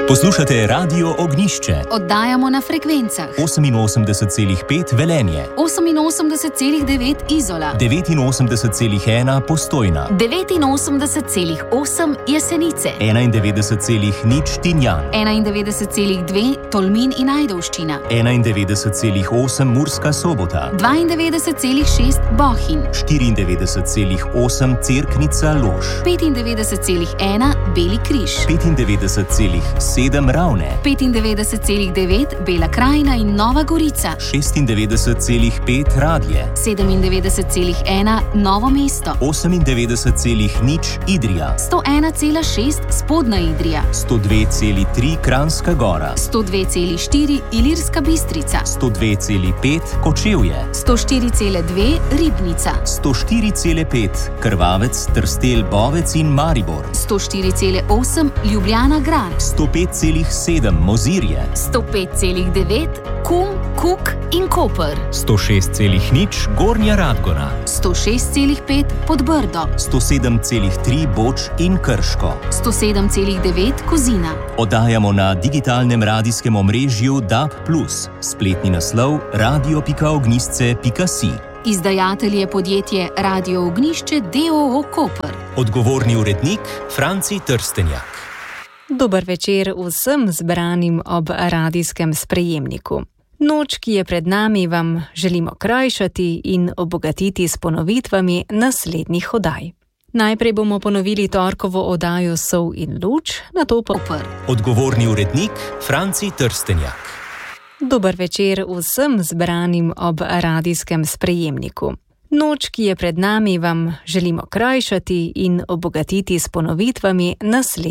Poslušate Radio Ognjišče. Oddajamo na frekvencah 88,5 Velenje, 88,9 Izola, 89,1 Postojna, 89,8 Jesenice, 91,0 Tinjan, 91,2 Tolmin in Ajdovščina, 91,8 Murska Sobota, 92,6 Bohinj, 94,8 Cerknica Lož, 95,1 Beli križ, 95,7 Ravne, 95,9 Bela krajina in Nova Gorica, 96,5 Radlje, 97,1 Novo mesto, 98,0 Idrija, 101,6 Spodnja Idrija, 102,3 Kranjska Gora, 102,4 Ilirska Bistrica, 102,5 Kočevje, 104,2 Ribnica, 104,5 Krvavec, Trstelj, Bovec in Maribor, 104,8 Ljubljana Grad, 105,7 Mozirje, 105,9 Kum, Kuk in Koper, 106,0 Gornja Radgona, 106,5 Podbrdo, 107,3 Boč in Krško, 107,9 Kozina. Oddajamo na digitalnem radijskem omrežju DAB+, spletni naslov radio.ognjišče.si. Izdajatelj je podjetje Radio Ognjišče d.o.o. Koper. Odgovorni urednik Franci Trstenjak. Dober večer vsem zbranim ob radijskem sprejemniku. Noč, ki je pred nami, vam želimo krajšati in obogatiti s ponovitvami naslednjih oddaj. Najprej bomo ponovili torkovo oddajo Sol in luč, nato pa Koper. Odgovorni urednik Franci Trstenjak. Dober večer vsem zbranim ob radijskem sprejemniku. Noč, ki je pred nami, vam želimo krajšati in obogatiti s ponovitvami naslednjih.